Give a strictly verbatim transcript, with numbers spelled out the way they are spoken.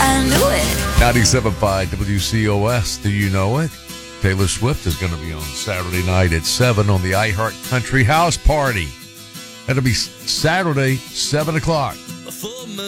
I knew it. ninety-seven point five W C O S. Do you know it? Taylor Swift is going to be on Saturday night at seven on the iHeart Country House Party. That'll be Saturday, seven o'clock.